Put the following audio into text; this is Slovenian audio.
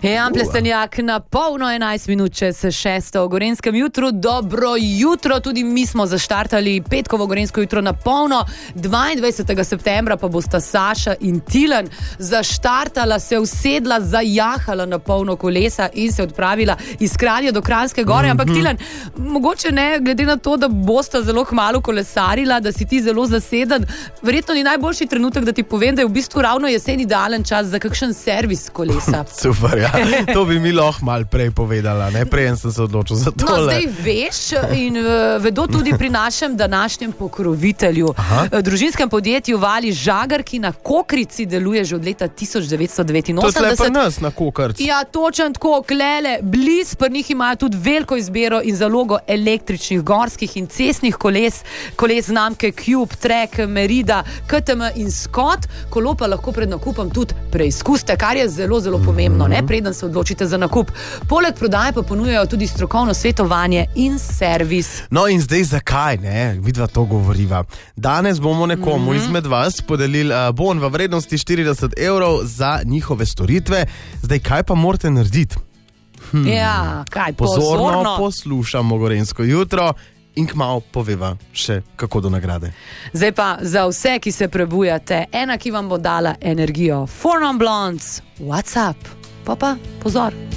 Jan Plestenjak na polno 11 minut čez 6. v Gorenjskem jutru. Dobro jutro, tudi mi smo zaštartali petkovo Gorenjsko jutro na polno. 22. septembra pa bosta Saša in Tilen zaštartala, se usedla, zajahala na polno kolesa in se odpravila iz Kranja do Kranjske Gore. Ampak Tilen, mogoče ne, glede na to, da bosta zelo kmalu kolesarila, da si ti zelo zaseden, verjetno ni najboljši trenutek, da ti povem, da je v bistvu ravno jesen idealen čas za kakšen servis kolesa. Super, ja. To bi mi lahko malo prej povedala, ne? Prej sem se odločil za tole. No, zdaj veš in vedo tudi pri našem današnjem pokrovitelju. Družinskem podjetju Vali Žagar, ki na Kokrici deluje že od leta 1989. To je tle pa nas na Kokrci. Ja, točen tako, klele, bliz, pri njih imajo tudi veliko izbiro in zalogo električnih, gorskih in cestnih koles znamke Cube, Trek, Merida, KTM in Scott. Kolo pa lahko pred nakupom tudi preizkuste, kar je zelo, zelo pomembno, ne, preden se odločite za nakup. Poleg prodaje pa ponujajo tudi strokovno svetovanje in servis. No in zdaj zakaj, ne, vidva to govoriva. Danes bomo nekomu izmed vas podelili bon v vrednosti 40 € za njihove storitve. Zdaj, kaj pa morate narediti? Ja, kaj, pozorno poslušamo Gorenjsko jutro in kmalu poveva še kako do nagrade. Zdaj pa za vse, ki se prebujate, ena, ki vam bo dala energijo. 4 Non Blondes, WhatsApp. Pa pozor.